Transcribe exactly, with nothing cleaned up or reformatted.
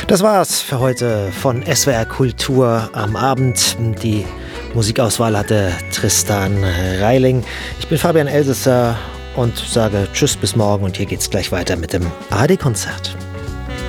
Das war's für heute von S W R Kultur am Abend. Die Musikauswahl hatte Tristan Reiling. Ich bin Fabian Elsesser und sage Tschüss bis morgen und hier geht's gleich weiter mit dem A R D-Konzert.